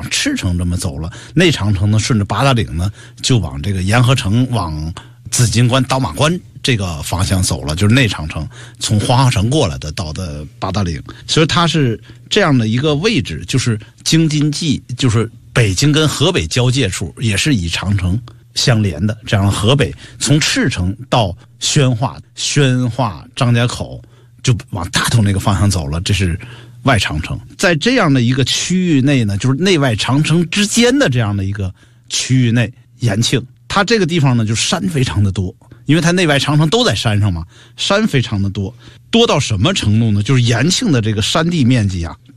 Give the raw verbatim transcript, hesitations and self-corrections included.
往赤城这么走了，内长城呢顺着八达岭呢就往这个沿河城往紫金关倒马关这个方向走了，就是内长城从黄河城过来的到的八达岭，所以它是这样的一个位置，就是京津冀，就是北京跟河北交界处，也是以长城相连的。这样河北从赤城到宣化，宣化张家口就往大同那个方向走了，这是外长城。在这样的一个区域内呢，就是内外长城之间的这样的一个区域内，延庆它这个地方呢就山非常的多，因为它内外长城都在山上嘛，山非常的多，多到什么程度呢？就是延庆的这个山地面积啊，